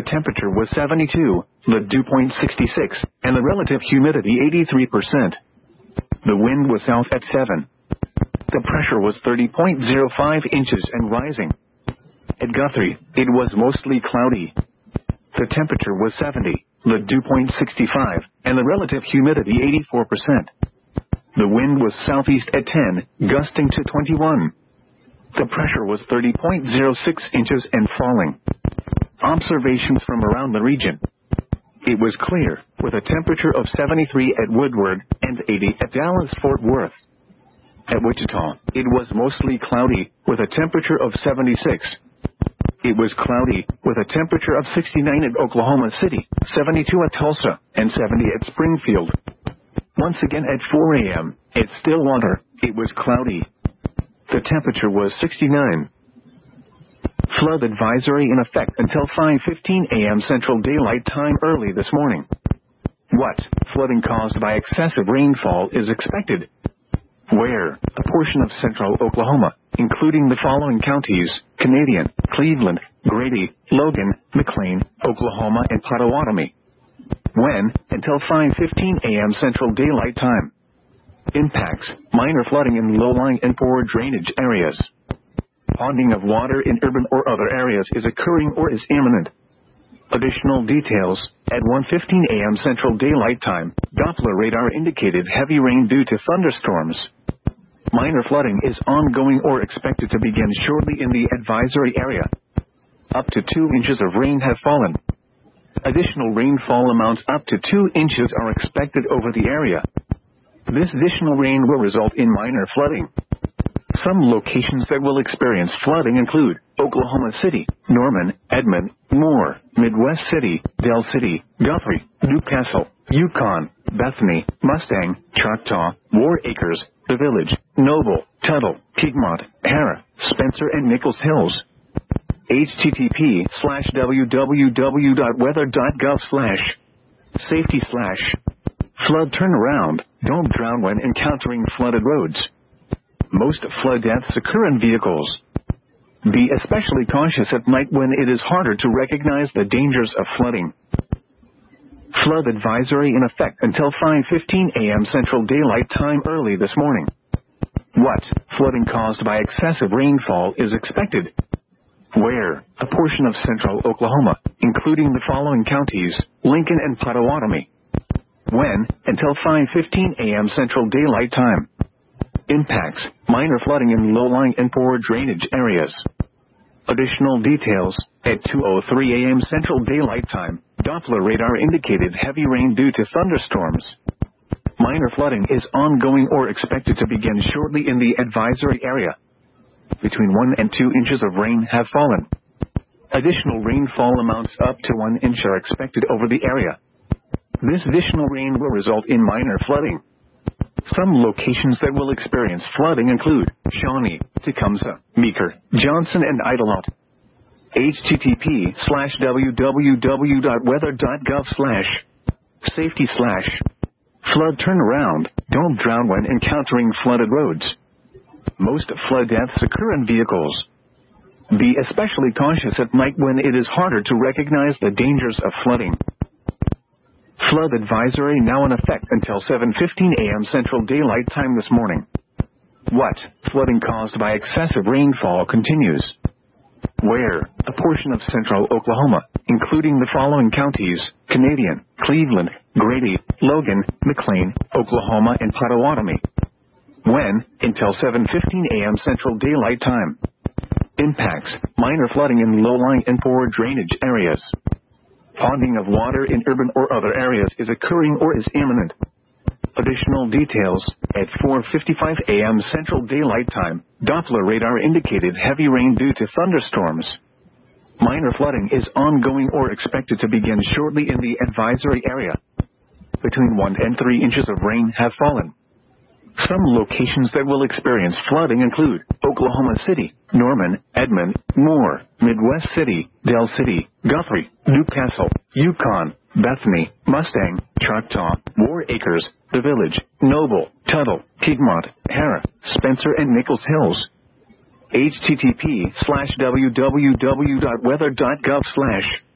The temperature was 72, the dew point 66, and the relative humidity 83%. The wind was south at 7. The pressure was 30.05 inches and rising. At Guthrie, it was mostly cloudy. The temperature was 70, the dew point 65, and the relative humidity 84%. The wind was southeast at 10, gusting to 21. The pressure was 30.06 inches and falling. Observations from around the region. It was clear, with a temperature of 73 at Woodward and 80 at Dallas-Fort Worth. At Wichita, it was mostly cloudy, with a temperature of 76. It was cloudy, with a temperature of 69 at Oklahoma City, 72 at Tulsa, and 70 at Springfield. Once again at 4 a.m., at Stillwater, it was cloudy. The temperature was 69. Flood advisory in effect until 5:15 a.m. Central Daylight Time early this morning. What? Flooding caused by excessive rainfall is expected. Where? A portion of central Oklahoma, including the following counties: Canadian, Cleveland, Grady, Logan, McLean, Oklahoma, and Pottawatomie. When? Until 5:15 a.m. Central Daylight Time. Impacts: minor flooding in low-lying and poor drainage areas. Ponding of water in urban or other areas is occurring or is imminent. Additional details: at 1:15 a.m. Central Daylight Time, Doppler radar indicated heavy rain due to thunderstorms. Minor flooding is ongoing or expected to begin shortly in the advisory area. Up to 2 inches of rain have fallen. Additional rainfall amounts up to 2 inches are expected over the area. This additional rain will result in minor flooding. Some locations that will experience flooding include Oklahoma City, Norman, Edmond, Moore, Midwest City, Del City, Guthrie, Newcastle, Yukon, Bethany, Mustang, Choctaw, War Acres, The Village, Noble, Tuttle, Piedmont, Hara, Spencer, and Nichols Hills. http:/www.weather.gov/safety/flood turnaround. Don't drown when encountering flooded roads. Most flood deaths occur in vehicles. Be especially cautious at night when it is harder to recognize the dangers of flooding. Flood advisory in effect until 5:15 a.m. Central Daylight Time early this morning. What? Flooding caused by excessive rainfall is expected. Where? A portion of central Oklahoma, including the following counties: Lincoln and Pottawatomie. When? Until 5:15 a.m. Central Daylight Time. Impacts: minor flooding in low-lying and poor drainage areas. Additional details: at 2:03 a.m. Central Daylight Time, Doppler radar indicated heavy rain due to thunderstorms. Minor flooding is ongoing or expected to begin shortly in the advisory area. Between 1 and 2 inches of rain have fallen. Additional rainfall amounts up to 1 inch are expected over the area. This additional rain will result in minor flooding. Some locations that will experience flooding include Shawnee, Tecumseh, Meeker, Johnson, and Idelot. http://weather.gov/safety/flood turnaround. Don't drown when encountering flooded roads. Most flood deaths occur in vehicles. Be especially cautious at night when it is harder to recognize the dangers of flooding. Flood advisory now in effect until 7:15 a.m. Central Daylight Time this morning. What? Flooding caused by excessive rainfall continues. Where? A portion of central Oklahoma, including the following counties: Canadian, Cleveland, Grady, Logan, McLean, Oklahoma, and Pottawatomie. When? Until 7:15 a.m. Central Daylight Time. Impacts: minor flooding in low-lying and poor drainage areas. Ponding of water in urban or other areas is occurring or is imminent. Additional details: at 4:55 a.m. Central Daylight Time, Doppler radar indicated heavy rain due to thunderstorms. Minor flooding is ongoing or expected to begin shortly in the advisory area. Between 1 and 3 inches of rain have fallen. Some locations that will experience flooding include Oklahoma City, Norman, Edmond, Moore, Midwest City, Del City, Guthrie, Newcastle, Yukon, Bethany, Mustang, Choctaw, War Acres, The Village, Noble, Tuttle, Piedmont, Hara, Spencer, and Nichols Hills. http://www.weather.gov/